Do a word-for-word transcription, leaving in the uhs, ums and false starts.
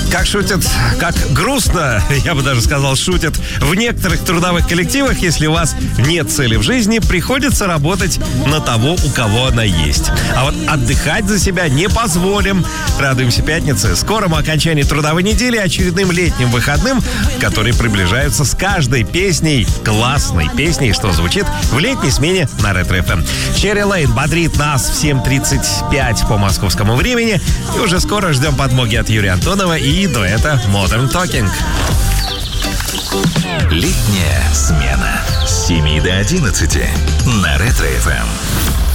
Как шутят, как грустно, я бы даже сказал, шутят в некоторых трудовых коллективах, если у вас нет цели в жизни, приходится работать на того, у кого она есть. А вот отдыхать за себя не позволим. Радуемся пятнице, скорому окончанию трудовой недели, очередным летним выходным, которые приближаются с каждой песней, классной песней, что звучит в летней смене на Ретро-эф эм. Черри Лейн бодрит нас в семь тридцать пять по московскому времени. И уже скоро ждем подмоги от Юрия Антонова и дуэта Modern Talking. Летняя смена с семи до одиннадцати на Ретро-эф эм.